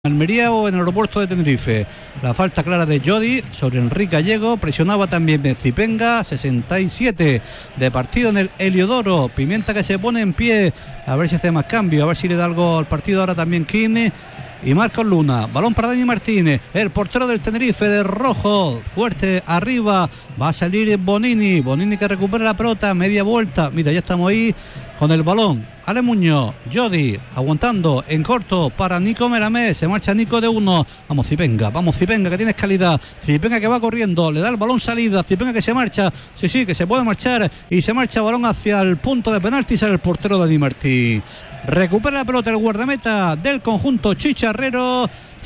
Almería o en el aeropuerto de Tenerife. La falta clara de Jody sobre Enrique Gallego, presionaba también Zipenga. 67 de partido en el Heliodoro. Pimienta que se pone en pie, a ver si hace más cambio, a ver si le da algo al partido ahora también Kine y Marcos Luna. Balón para Dani Martínez, el portero del Tenerife de rojo, fuerte arriba, va a salir Bonini que recupera la pelota, media vuelta, mira, ya estamos ahí con el balón. Ale Muñoz, Jody aguantando en corto para Nico Meramé, se marcha Nico de uno. Vamos Zipenga que tienes calidad. Zipenga que va corriendo, le da el balón salida. Zipenga que se marcha, sí, que se puede marchar y se marcha balón hacia el punto de penalti. Sale el portero Dani Martín. Recupera la pelota el guardameta del conjunto chicharrero.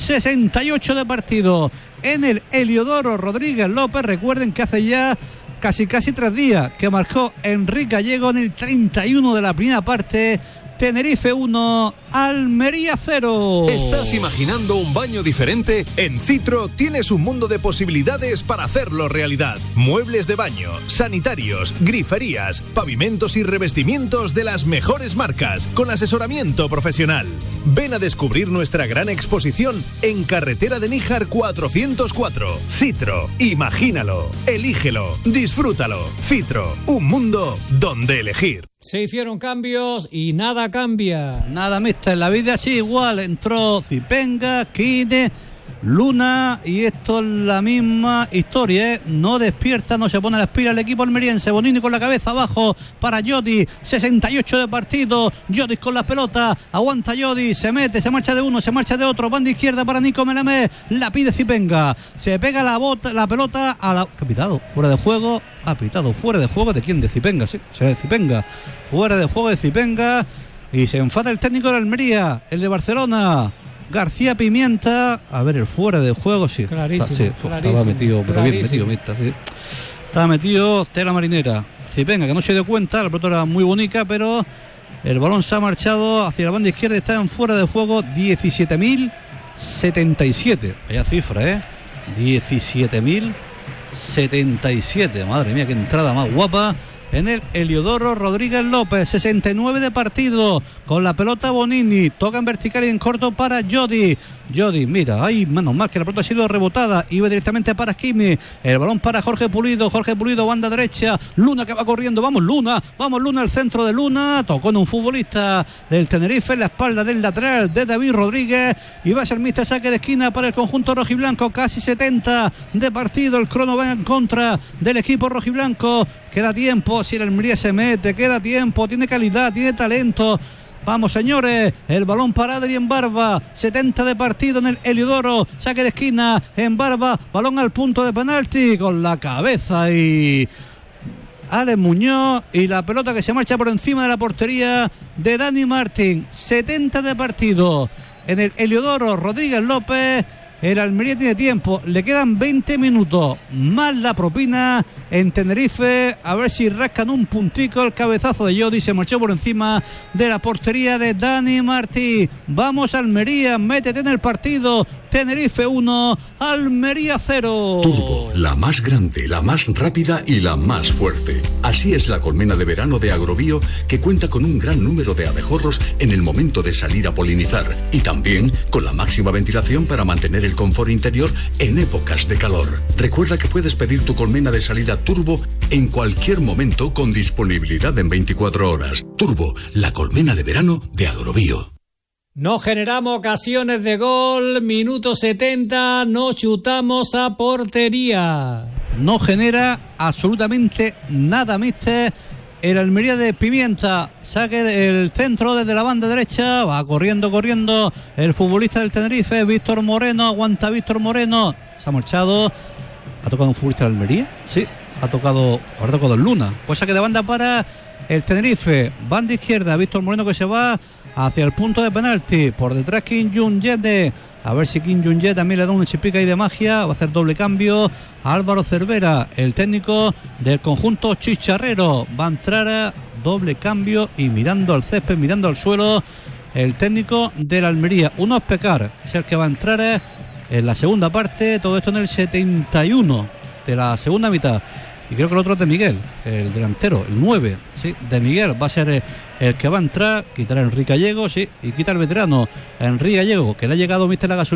68 de partido en el Heliodoro Rodríguez López. Recuerden que hace ya casi 3 días que marcó Enrique Gallego en el 31 de la primera parte. Tenerife 1, Almería 0. ¿Estás imaginando un baño diferente? En Citro tienes un mundo de posibilidades para hacerlo realidad. Muebles de baño, sanitarios, griferías, pavimentos y revestimientos de las mejores marcas, con asesoramiento profesional. Ven a descubrir nuestra gran exposición en Carretera de Níjar 404. Citro, imagínalo, elígelo, disfrútalo. Citro, un mundo donde elegir. Se hicieron cambios y nada cambia. Nada mixta en la vida, sí, igual. Entró Zipenga, Kine, Luna y esto es la misma historia, ¿eh? No despierta, no se pone las pilas el equipo almeriense. Bonini con la cabeza abajo para Jody. 68 de partido. Jody con la pelota. Aguanta Jody. Se mete, se marcha de uno, se marcha de otro. Banda izquierda para Nico Melamé. La pide Zipenga. Se pega la pelota a la. ¿Qué ha pitado? Fuera de juego. Ha pitado fuera de juego. ¿De quién? De Zipenga, sí. Será de Zipenga. Fuera de juego de Zipenga. Y se enfada el técnico de Almería, el de Barcelona. García Pimienta, a ver, el fuera de juego, sí. Clarísimo, sí, estaba metido, pero bien metido, sí. Estaba metido tela marinera. Zipenga, que no se dio cuenta, la pelota era muy bonita, pero el balón se ha marchado hacia la banda izquierda, está en fuera de juego. 17.077, vaya cifra, 17.077, madre mía, qué entrada más guapa. En el Heliodoro Rodríguez López. 69 de partido. Con la pelota Bonini. Toca en vertical y en corto para Jody. Mira, ay, menos mal que la pelota ha sido rebotada. Iba directamente para Skimmy. El balón para Jorge Pulido, banda derecha. Luna que va corriendo. Vamos Luna, el centro de Luna. Tocó en un futbolista del Tenerife en la espalda del lateral de David Rodríguez. Y va a ser mixta, saque de esquina para el conjunto rojiblanco. Casi 70 de partido. El crono va en contra del equipo rojiblanco. Queda tiempo, si el Almería se mete, queda tiempo, tiene calidad, tiene talento. Vamos señores, el balón para Adrián Barba. 70 de partido en el Heliodoro. Saque de esquina en Barba, balón al punto de penalti con la cabeza y Ale Muñoz, y la pelota que se marcha por encima de la portería de Dani Martín. 70 de partido en el Heliodoro Rodríguez López. El Almería tiene tiempo, le quedan 20 minutos más la propina en Tenerife, a ver si rascan un puntico. El cabezazo de Jody se marchó por encima de la portería de Dani Martí. Vamos Almería, métete en el partido. Tenerife 1, Almería 0. Turbo, la más grande, la más rápida y la más fuerte. Así es la colmena de verano de Agrobio, que cuenta con un gran número de abejorros en el momento de salir a polinizar y también con la máxima ventilación para mantener el confort interior en épocas de calor. Recuerda que puedes pedir tu colmena de salida Turbo en cualquier momento con disponibilidad en 24 horas. Turbo, la colmena de verano de Agrobio. No generamos ocasiones de gol. Minuto 70, no chutamos a portería. No genera absolutamente nada, mister. El Almería de Pimienta. Saque del centro desde la banda derecha. Va corriendo el futbolista del Tenerife, Víctor Moreno. Aguanta Víctor Moreno. Se ha marchado. ¿Ha tocado un futbolista de Almería? Sí, ha tocado el Luna. Pues saque de banda para el Tenerife. Banda izquierda, Víctor Moreno que se va hacia el punto de penalti. Por detrás Kim Jung-jae. A ver si Kim Jung-jae también le da una chipica ahí de magia. Va a hacer doble cambio a Álvaro Cervera, el técnico del conjunto chicharrero. Va a entrar a doble cambio y mirando al césped, mirando al suelo, el técnico de la Almería. Uno es Pecar, es el que va a entrar en la segunda parte. Todo esto en el 71 de la segunda mitad. y creo que el otro es de Miguel, el delantero, el 9, sí, de Miguel va a ser el que va a entrar, quitará a Enrique Gallego, sí, y quita el veterano a Enrique Gallego, que le ha llegado mister la gasolina